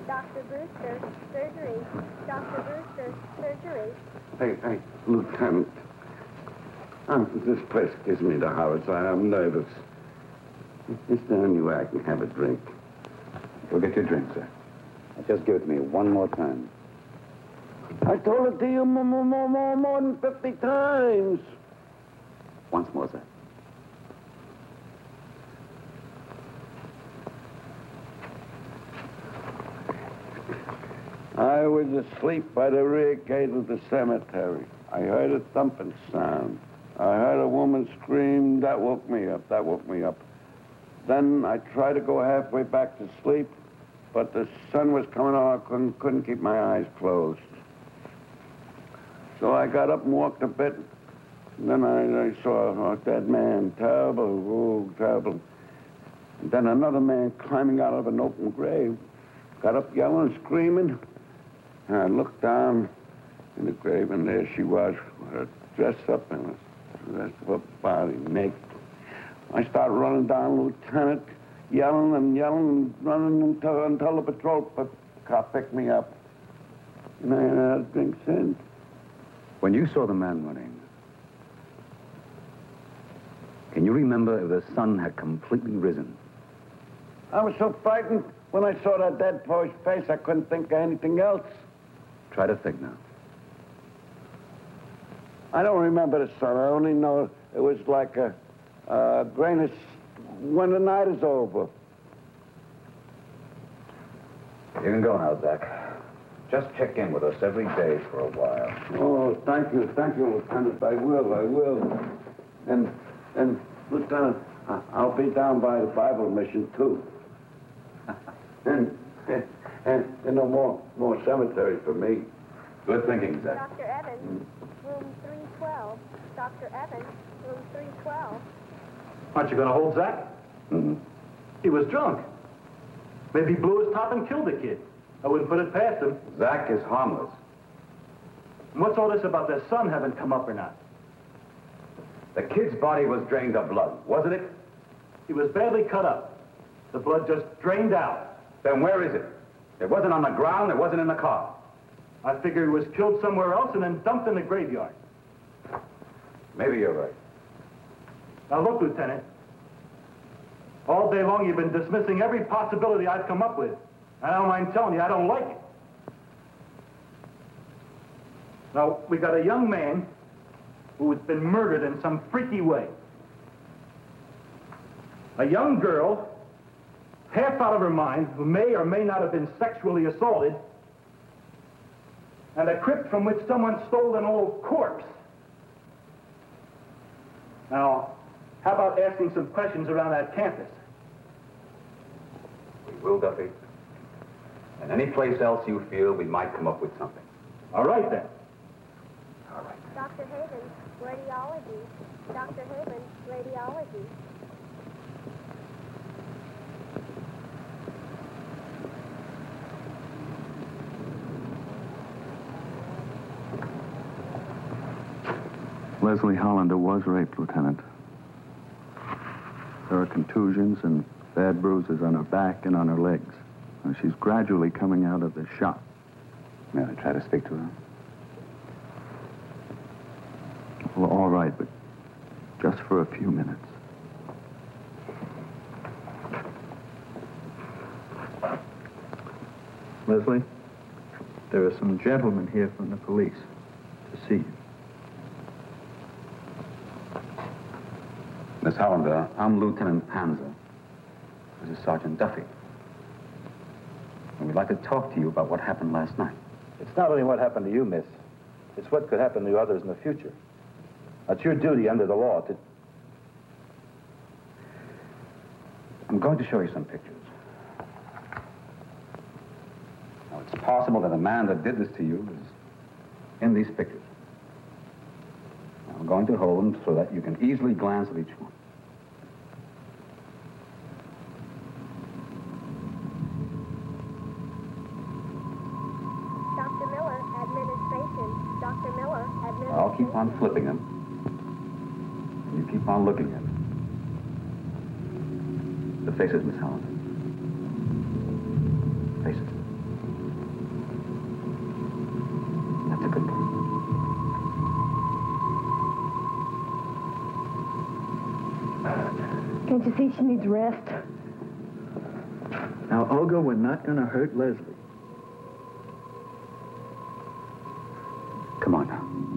Dr. Brewster, surgery. Dr. Brewster, surgery. Hey, Lieutenant. This place gives me the horrors. I'm nervous. Is there any way I can have a drink? Go get your drink, sir. Just give it to me one more time. I told it to you more than 50 times. Once more, sir. I was asleep by the rear gate of the cemetery. I heard a thumping sound. I heard a woman scream. That woke me up. Then I tried to go halfway back to sleep, but the sun was coming on. I couldn't keep my eyes closed. So I got up and walked a bit. And then I saw a dead man. Terrible, terrible. And then another man climbing out of an open grave. Got up yelling, screaming. And I looked down in the grave, and there she was, with her dress up and the rest of her body naked. I started running down, Lieutenant, yelling and running until the patrol car picked me up. And I had a drink since. When you saw the man running, can you remember if the sun had completely risen? I was so frightened when I saw that dead boy's face, I couldn't think of anything else. Try to think now. I don't remember the sun. I only know it was like a grayness when the night is over. You can go now, Zach. Just check in with us every day for a while. Oh, thank you, Lieutenant. I will. And Lieutenant, I'll be down by the Bible mission too. and no more cemetery for me. Good thinking, Zach. Dr. Evans, room 312. Dr. Evans, room 312. Aren't you going to hold Zach? Mm-hmm. He was drunk. Maybe he blew his top and killed the kid. I wouldn't put it past him. Zach is harmless. And what's all this about the sun having come up or not? The kid's body was drained of blood, wasn't it? He was badly cut up. The blood just drained out. Then where is it? It wasn't on the ground, it wasn't in the car. I figure he was killed somewhere else and then dumped in the graveyard. Maybe you're right. Now look, Lieutenant. All day long you've been dismissing every possibility I've come up with. I don't mind telling you, I don't like it. Now, we got a young man who has been murdered in some freaky way. A young girl, half out of her mind, who may or may not have been sexually assaulted, and a crypt from which someone stole an old corpse. Now, how about asking some questions around that campus? We will, Duffy. And any place else you feel we might come up with something. All right, then. All right. Dr. Havens, radiology. Dr. Havens, radiology. Leslie Hollander was raped, Lieutenant. There are contusions and bad bruises on her back and on her legs. And she's gradually coming out of the shock. May I try to speak to her? Well, all right, but just for a few minutes. Leslie, there are some gentlemen here from the police to see you. Miss Hollander, I'm Lieutenant Panzer. This is Sergeant Duffy. And we'd like to talk to you about what happened last night. It's not only what happened to you, miss. It's what could happen to others in the future. That's your duty under the law to... I'm going to show you some pictures. Now, it's possible that the man that did this to you is in these pictures. Now, I'm going to hold them so that you can easily glance at each one. Dr. Miller, administration. Dr. Miller, administration. I'll keep on flipping them. You keep on looking at them. The faces, Miss Hollander. Faces. Can't you see she needs rest? Now, Olga, we're not going to hurt Leslie. Come on now.